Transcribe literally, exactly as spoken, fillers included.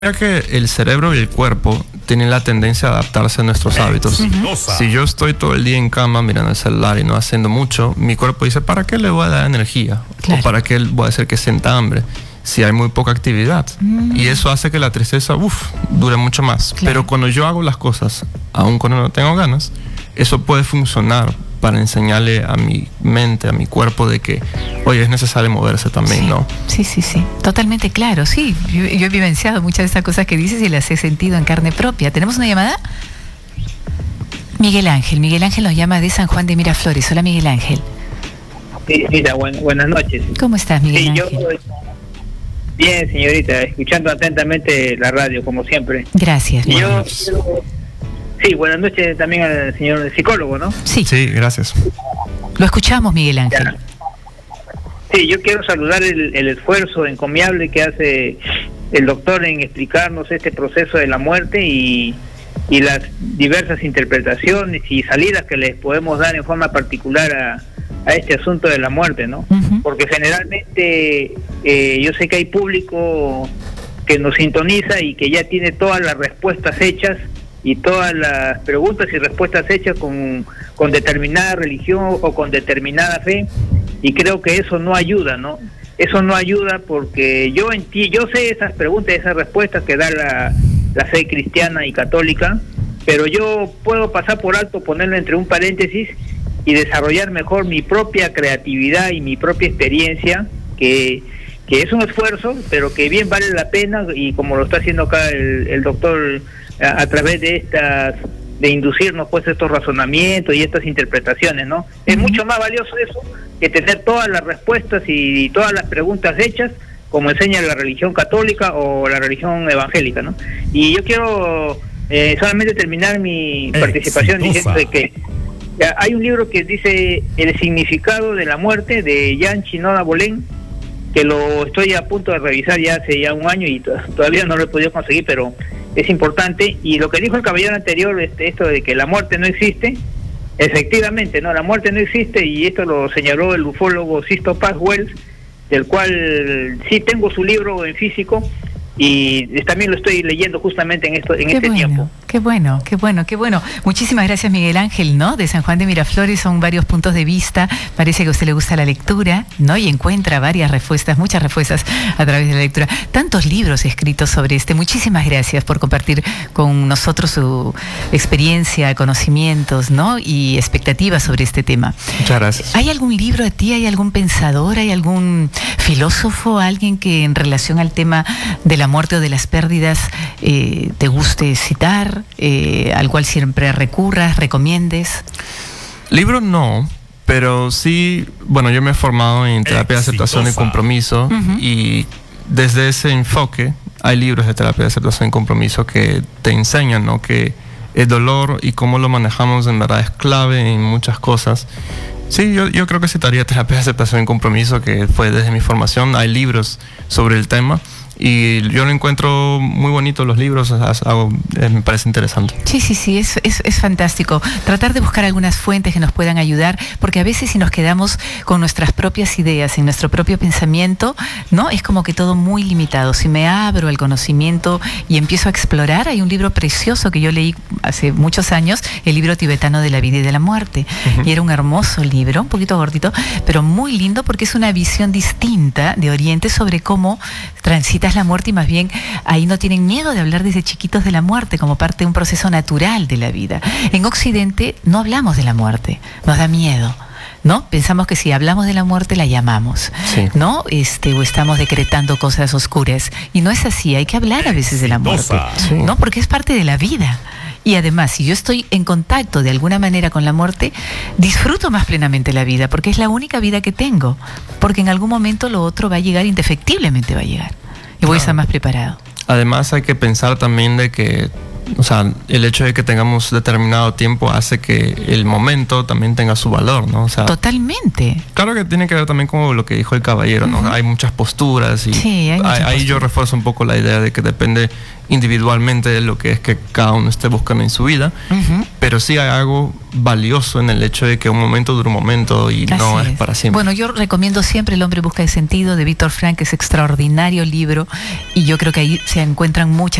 Mira que el cerebro y el cuerpo tienen la tendencia a adaptarse a nuestros hábitos. Uh-huh. Si yo estoy todo el día en cama mirando el celular y no haciendo mucho, mi cuerpo dice, ¿para qué le voy a dar energía? Claro. ¿O para qué voy a hacer que sienta hambre? Si hay muy poca actividad. Uh-huh. Y eso hace que la tristeza, uff, dure mucho más. Claro. Pero cuando yo hago las cosas, aun cuando no tengo ganas, eso puede funcionar para enseñarle a mi mente, a mi cuerpo de que, oye, es necesario moverse también, sí, ¿no? Sí, sí, sí, totalmente claro, sí. Yo, yo he vivenciado muchas de estas cosas que dices y las he sentido en carne propia. ¿Tenemos una llamada? Miguel Ángel, Miguel Ángel nos llama de San Juan de Miraflores. Hola, Miguel Ángel. Sí, mira, buen, buenas noches. ¿Cómo estás, Miguel sí, Ángel? Yo, bien, señorita, escuchando atentamente la radio, como siempre. Gracias. Y yo, yo Sí, buenas noches también al señor psicólogo, ¿no? Sí. Sí, gracias. Lo escuchamos, Miguel Ángel. Ya. Sí, yo quiero saludar el, el esfuerzo encomiable que hace el doctor en explicarnos este proceso de la muerte y, y las diversas interpretaciones y salidas que les podemos dar en forma particular a, a este asunto de la muerte, ¿no? Uh-huh. Porque generalmente eh, yo sé que hay público que nos sintoniza y que ya tiene todas las respuestas hechas y todas las preguntas y respuestas hechas con, con determinada religión o con determinada fe, y creo que eso no ayuda, ¿no? Eso no ayuda porque yo en ti, yo sé esas preguntas, esas respuestas que da la, la fe cristiana y católica, pero yo puedo pasar por alto, ponerlo entre un paréntesis y desarrollar mejor mi propia creatividad y mi propia experiencia, que, que es un esfuerzo, pero que bien vale la pena, y como lo está haciendo acá el, el doctor a, a través de estas, de inducirnos pues estos razonamientos y estas interpretaciones, ¿no? Es mucho más valioso eso que tener todas las respuestas y, y todas las preguntas hechas, como enseña la religión católica o la religión evangélica, ¿no? Y yo quiero eh, solamente terminar mi Exitosa. participación diciendo de que ya, hay un libro que dice El significado de la muerte, de Jan Chinoda Bolén, que lo estoy a punto de revisar ya hace ya un año y to- todavía no lo he podido conseguir, pero es importante. Y lo que dijo el caballero anterior, este, esto de que la muerte no existe, efectivamente, no, la muerte no existe, y esto lo señaló el ufólogo Sisto Paz Wells, del cual sí tengo su libro en físico y también lo estoy leyendo justamente en esto en qué este bueno, tiempo. Qué bueno, qué bueno, qué bueno. Muchísimas gracias, Miguel Ángel, ¿no? De San Juan de Miraflores, son varios puntos de vista. Parece que a usted le gusta la lectura, ¿no? Y encuentra varias respuestas, muchas respuestas a través de la lectura. Tantos libros escritos sobre este. Muchísimas gracias por compartir con nosotros su experiencia, conocimientos, ¿no? Y expectativas sobre este tema. Muchas gracias. ¿Hay algún libro de ti? ¿Hay algún pensador? ¿Hay algún filósofo? ¿Alguien que en relación al tema de la muerte o de las pérdidas eh, te guste citar, eh, al cual siempre recurras, recomiendes? Libros no, pero sí, bueno, yo me he formado en terapia de aceptación y compromiso, uh-huh. y desde ese enfoque hay libros de terapia de aceptación y compromiso que te enseñan, ¿no?, que el dolor y cómo lo manejamos en verdad es clave en muchas cosas. Sí, yo, yo creo que citaría terapia de aceptación y compromiso, que fue desde mi formación. Hay libros sobre el tema y yo lo encuentro muy bonito, los libros, hago, eh, me parece interesante. Sí, sí, sí, es, es, es fantástico. Tratar de buscar algunas fuentes que nos puedan ayudar, porque a veces si nos quedamos con nuestras propias ideas, en nuestro propio pensamiento, ¿no? Es como que todo muy limitado. Si me abro al conocimiento y empiezo a explorar, hay un libro precioso que yo leí hace muchos años, el libro tibetano de la vida y de la muerte. Uh-huh. Y era un hermoso libro, un poquito gordito, pero muy lindo porque es una visión distinta de Oriente sobre cómo transitas la muerte, y más bien ahí no tienen miedo de hablar desde chiquitos de la muerte como parte de un proceso natural de la vida. En Occidente no hablamos de la muerte, nos da miedo, ¿no? Pensamos que si hablamos de la muerte la llamamos, sí. ¿no? Este, o estamos decretando cosas oscuras, y no es así. Hay que hablar a veces de la muerte, sí. ¿no? Porque es parte de la vida. Y además, si yo estoy en contacto de alguna manera con la muerte, disfruto más plenamente la vida, porque es la única vida que tengo, porque en algún momento lo otro va a llegar, indefectiblemente va a llegar, y voy a estar más preparado. Además hay que pensar también de que, o sea, el hecho de que tengamos determinado tiempo hace que el momento también tenga su valor, ¿no? O sea, totalmente. Claro que tiene que ver también con lo que dijo el caballero, ¿no? Uh-huh. Hay muchas posturas y sí, hay muchas ahí posturas. Yo refuerzo un poco la idea de que depende individualmente de lo que es que cada uno esté buscando en su vida. Uh-huh. pero sí hay algo valioso en el hecho de que un momento dura un momento y Así no es. es para siempre. Bueno, yo recomiendo siempre El hombre busca de sentido, de Víctor Frank, que es extraordinario libro, y yo creo que ahí se encuentran muchas